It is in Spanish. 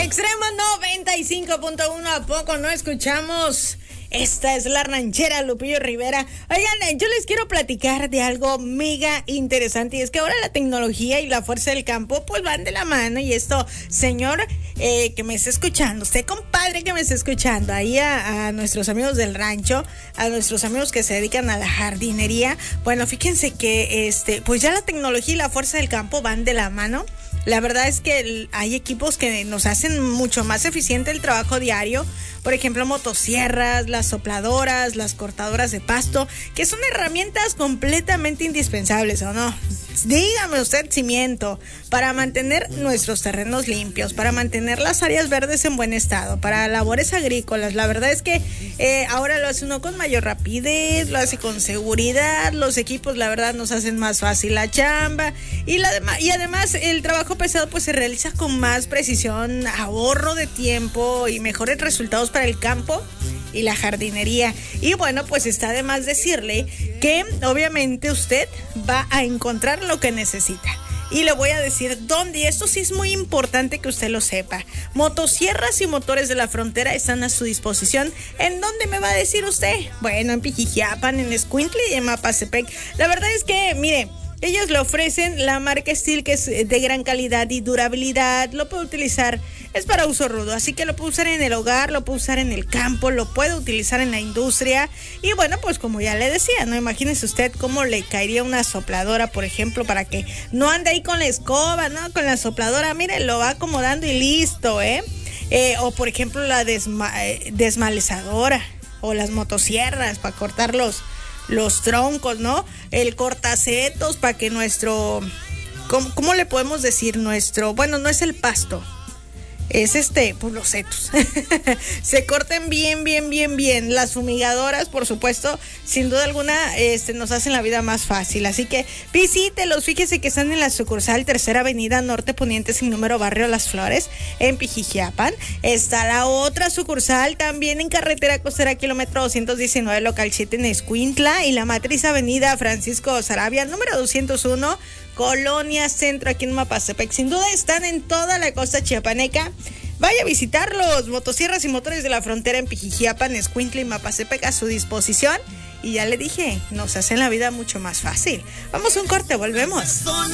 Extremo 95.1, ¿a poco no escuchamos? Esta es la ranchera Lupillo Rivera. Oigan, yo les quiero platicar de algo mega interesante, y es que ahora la tecnología y la fuerza del campo pues van de la mano. Y esto, señor que me está escuchando, usted compadre que me está escuchando, ahí a nuestros amigos del rancho, a nuestros amigos que se dedican a la jardinería, bueno, fíjense que pues ya la tecnología y la fuerza del campo van de la mano. La verdad es que hay equipos que nos hacen mucho más eficiente el trabajo diario. Por ejemplo, motosierras, las sopladoras, las cortadoras de pasto, que son herramientas completamente indispensables, ¿o no? Dígame usted, cimiento, para mantener nuestros terrenos limpios, para mantener las áreas verdes en buen estado, para labores agrícolas. La verdad es que ahora lo hace uno con mayor rapidez, lo hace con seguridad. Los equipos, la verdad, nos hacen más fácil la chamba. Y además, el trabajo pesado pues se realiza con más precisión, ahorro de tiempo y mejores resultados para el campo y la jardinería. Y bueno, pues está de más decirle que obviamente usted va a encontrar lo que necesita. Y le voy a decir dónde, y esto sí es muy importante que usted lo sepa. Motosierras y motores de la frontera están a su disposición. ¿En dónde me va a decir usted? Bueno, en Pijijiapan, en Escuintla y en Mapastepec. La verdad es que, mire, ellos le ofrecen la marca Steel, que es de gran calidad y durabilidad. Lo puede utilizar, es para uso rudo, así que lo puede usar en el hogar, lo puede usar en el campo, lo puede utilizar en la industria. Y bueno, pues como ya le decía, ¿no? Imagínese usted cómo le caería una sopladora, por ejemplo, para que no ande ahí con la escoba, ¿no? Con la sopladora, mire, lo va acomodando y listo, o por ejemplo la desmalezadora o las motosierras para cortar los troncos, ¿no? El cortacetos para que nuestro, ¿cómo le podemos decir? Bueno, no es el pasto, es pues los setos se corten bien. Las fumigadoras, por supuesto, sin duda alguna, nos hacen la vida más fácil. Así que visítelos, fíjese que están en la sucursal Tercera Avenida Norte Poniente sin número, Barrio Las Flores, en Pijijiapan. Está la otra sucursal también en Carretera Costera, kilómetro 219, local 7, en Escuintla, y la matriz Avenida Francisco Sarabia, número 201, Colonia Centro, aquí en Mapastepec. Sin duda están en toda la costa chiapaneca. Vaya a visitarlos. Motosierras y motores de la frontera en Pijijiapan, Escuintla y Mapastepec a su disposición. Y ya le dije, nos hacen la vida mucho más fácil. Vamos a un corte, volvemos.